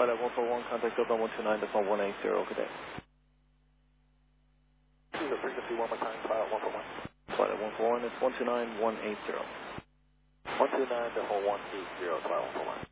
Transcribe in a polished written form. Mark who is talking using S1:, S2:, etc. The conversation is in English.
S1: Flight at 141, contact Delta 129.180, good day.
S2: See the frequency one more time, flight at 141.
S1: Flight at 141, it's 129.180.
S2: 129.180, flight 141.